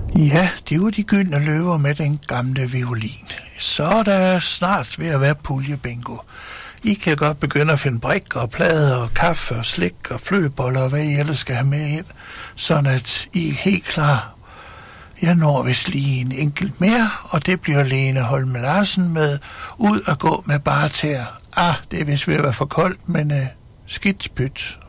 Ja, det var de gyldne løver med den gamle violin. Så er der snart ved at være puljebingo. I kan godt begynde at finde brikker og plader og kaffe og slik og flødeboller og hvad I ellers skal have med ind, sådan at I er helt klar. Jeg når vist lige en enkelt mere, og det bliver Lene Holme Larsen med ud og gå med bare tæer. Det er vist ved at være for koldt, men skidt pyt.